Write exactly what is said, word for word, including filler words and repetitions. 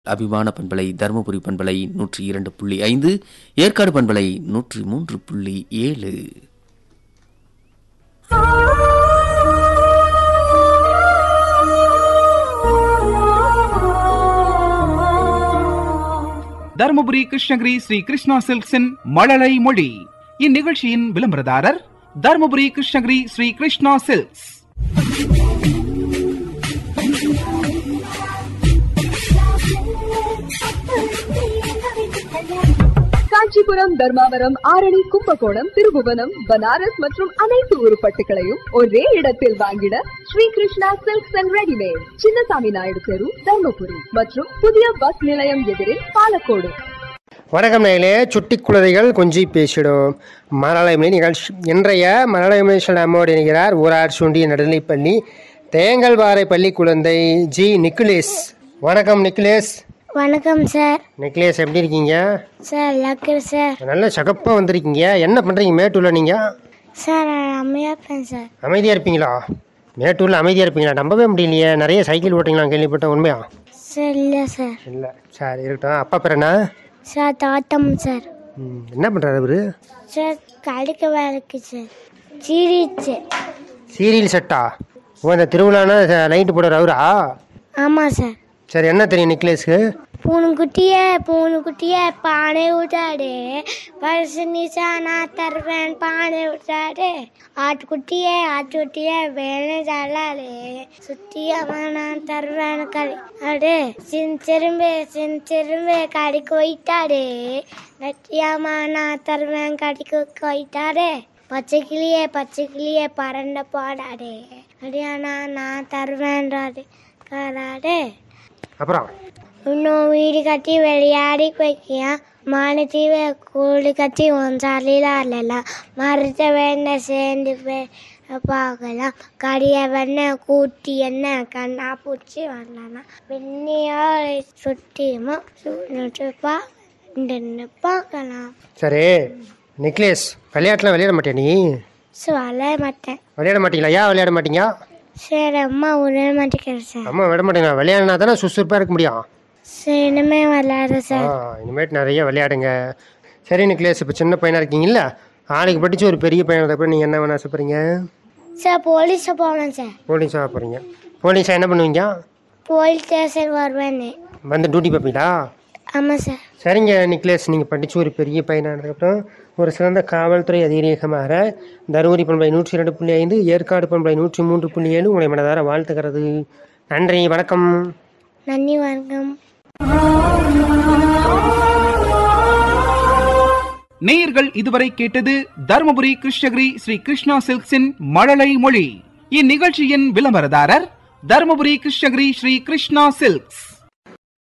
அபிமான பண்பலை தருமபுரி பண்பலை நூற்றி இரண்டு புள்ளி ஐந்து, ஏற்காடு பண்பலை நூற்றி மூன்று புள்ளி ஏழு. தருமபுரி கிருஷ்ணகிரி ஸ்ரீ கிருஷ்ணா சில்க்ஸின் மழலை மொழி. இந்நிகழ்ச்சியின் விளம்பரதாரர் தருமபுரி கிருஷ்ணகிரி ஸ்ரீ கிருஷ்ணா சில்க்ஸ். காஞ்சிபுரம், தர்மாவரம், ஆரணி, கும்பகோணம், திருபுவனம், பனாரஸ் மற்றும் அனைத்து உருப்பட்டுகளையும் ஒரே இடத்தில் வாங்கிட Sri Krishna silks and readymade, Chinnasamy Naidu தெரு, தர்மபுரி மற்றும் புதிய பஸ் நிலையம் எதிரில் பாலக்கோடு. வணக்கம் நேயர்களே, சுட்டி குழந்தைகள் கொஞ்சி பேசிடும் மலயாளமொழி நிகழ்ச்சி. இன்றைய மலயாளமொழி நம்மோடு இணைகிறார் ஊராட்சி ஒன்றிய நடுநிலைப்பள்ளி தேங்கல்வாரை பள்ளி குழந்தை ஜி நிக்குலேஸ். வணக்கம் நிக்குலேஸ். வணக்கம் சார். நிக்குலேஸ், எப்படி இருக்கீங்க சார்? லக்கர் சார். நல்ல சகப்பாக வந்திருக்கீங்க. என்ன பண்ணுறீங்க மேட்டூரில் நீங்கள்? சார் நான் அமைதியாக இருப்பேன் சார். அமைதியாக இருப்பீங்களா? மேட்டூரில் அமைதியாக இருப்பீங்களா? நம்பவே முடியலையே. நிறைய சைக்கிள் ஓட்டிங்களா கேள்விப்பட்டேன், உண்மையா? சார் இல்லை சார். இல்லை சார், இருக்கட்டும். அப்பா பேர் என்ன சார்? தாத்தம் சார். ம் என்ன பண்ணுறாரு அவரு? சார் கடைக்கு வேலைக்கு சார். சீரிச்சு சீரியல் செட்டா? ஓ, இந்த திருவிழானா லைட்டு போடுற அவரா? ஆமாம் சார். சரி, என்ன தெரியும் நிக்லேஸ்க்கு? பூனுக்குட்டியே பூனுக்குட்டியே பானை விட்டாடே, பரிசு நிசா நான் தருவேன் பானை விட்டாடே, ஆட்டுக்குட்டியே ஆட்டுக்குட்டியே வேலை தள்ளாடே, சுத்தியம்மா நான் தருவேன் களி அடே, சின் திரும்பே சின் திரும்பே கடிக்கு போயிட்டாடே, நட்டியம்மா நான் தருவேன் கடிக்கு போயிட்டாடே, பச்சை கிளியே பச்சை கிளியே பறண்ட பாடாடே, அடியானா நான் தருவேன்றாடே காடாடே. அப்புறம் இன்னும் வீடு கட்டி விளையாடி வைக்கியா, மானத்தீவை கூடு கட்டி ஒன்றாலாம், மறுத்த வேண்ட சேர்ந்து பார்க்கலாம், கடிய வெண்ண கூட்டி என்ன கண்ணா பூச்சி வரலாம், வெண்ணியாலை சுட்டியுமா பார்க்கலாம். சரி நிக்லேஸ், விளையாட்டுலாம் விளையாட மாட்டேன் நீ? விளையாட மாட்டேன். விளையாட மாட்டீங்களா? ஏன் விளையாட மாட்டீங்க? சரி அம்மா விளையாட மாட்டேங்கிறேன் சார். அம்மா விட மாட்டேங்க. விளையாடினா தானே சுறுசுறுப்பாக இருக்க முடியும். சரி இனிமே விளையாடுறேன் சார். இனிமேட்டு நிறைய விளையாடுங்க. சரி நிக்லேஸ், இப்போ சின்ன பையனாக இருக்கீங்கல்ல, ஆளுக்கு படித்து ஒரு பெரிய பையனாக கூட நீங்கள் என்ன வேணா ஆசைப்படுறீங்க? சார் போலீஸை போகணும் சார். போலீஸாக போகிறீங்க? போலீஸாக என்ன பண்ணுவீங்க? போலீஸ் ஸ்டேஷன் வருவேன்னு வந்து டியூட்டி பார்ப்பீங்களா? ஆமாம் சார். சரிங்க நிக்லேஸ், நீங்கள் படித்து ஒரு பெரிய பையனானதுக்கப்புறம் ஒரு சிறந்த காவல்துறை அதிகாரியாக தருமபுரி பண்பலை நூற்றி இரண்டு புள்ளி ஐந்து, ஏற்காடு பண்பலை நூற்றி மூன்று புள்ளி ஏழு உங்களை மனதார வாழ்த்துக்கிறது. நன்றி, வணக்கம். நன்றி, வணக்கம். நேயர்கள் இதுவரை கேட்டது தருமபுரி கிருஷ்ணகிரி ஸ்ரீ கிருஷ்ணா சில்க்ஸின் மழலை மொழி. இந்நிகழ்ச்சியின் விளம்பரதாரர் தருமபுரி கிருஷ்ணகிரி ஸ்ரீ கிருஷ்ணா சில்க்ஸ்.